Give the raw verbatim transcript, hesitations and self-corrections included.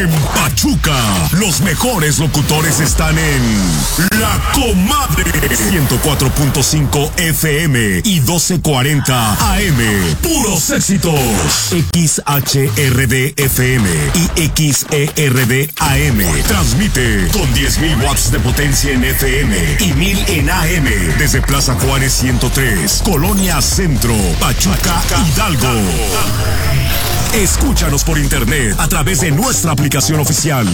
En Pachuca, los mejores locutores están en La Comadre. ciento cuatro punto cinco F M y doce cuarenta A M. Puros éxitos. X H R D F M y X E R D A M. Transmite con diez mil watts de potencia en F M y mil en A M. Desde Plaza Juárez ciento tres, Colonia Centro, Pachuca, Hidalgo. Escúchanos por internet a través de nuestra aplicación oficial.